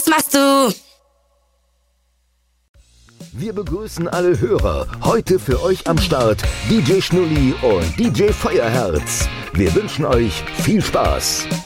was machst du? Wir begrüßen alle Hörer. Heute für euch am Start DJ Schnulli und DJ Feuerherz. Wir wünschen euch viel Spaß.